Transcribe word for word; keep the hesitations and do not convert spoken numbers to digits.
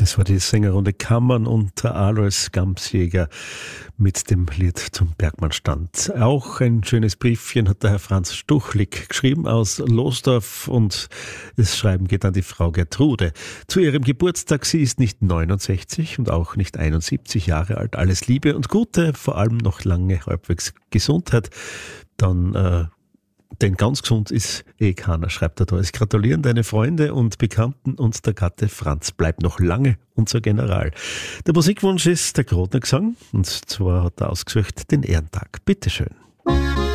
Das war die Sängerrunde Kammern und der Alois Gamsjäger mit dem Lied zum Bergmannstand. Auch ein schönes Briefchen hat der Herr Franz Stuchlik geschrieben aus Losdorf und das Schreiben geht an die Frau Gertrude. Zu ihrem Geburtstag, sie ist nicht neunundsechzig und auch nicht einundsiebzig Jahre alt. Alles Liebe und Gute, vor allem noch lange halbwegs Gesundheit. Dann äh, Denn ganz gesund ist eh keiner, schreibt er da. Es gratulieren deine Freunde und Bekannten und der Gatte Franz. Bleib noch lange unser General. Der Musikwunsch ist der Grodner Gesang und zwar hat er ausgesucht den Ehrentag. Bitteschön.